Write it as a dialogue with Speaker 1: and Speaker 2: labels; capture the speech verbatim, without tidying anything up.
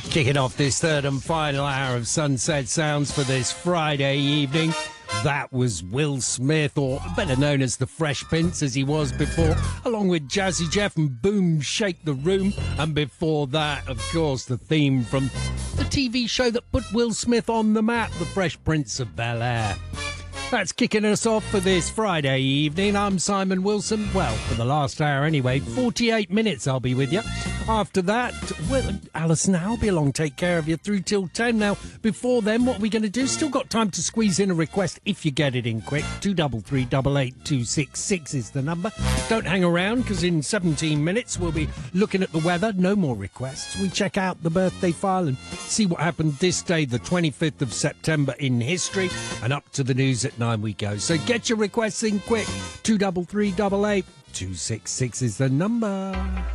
Speaker 1: Kicking off this third and final hour of Sunset Sounds for this Friday evening. That was Will Smith, or better known as the Fresh Prince, as he was before, along with Jazzy Jeff and Boom Shake the Room. And before that, of course, the theme from the T V show that put Will Smith on the map, The Fresh Prince of Bel-Air. That's kicking us off for this Friday evening. I'm Simon Wilson. Well, for the last hour anyway. forty-eight minutes I'll be with you. After that, well, Alison, I'll be along, take care of you through till ten. Now, before then, what are we going to do? Still got time to squeeze in a request if you get it in quick. two three three, eight eight two six six is the number. Don't hang around, because in seventeen minutes we'll be looking at the weather. No more requests. We check out the birthday file and see what happened this day, the twenty-fifth of September in history. And up to the news at nine we go. So get your requests in quick. two three three, eight eight two six six is the number.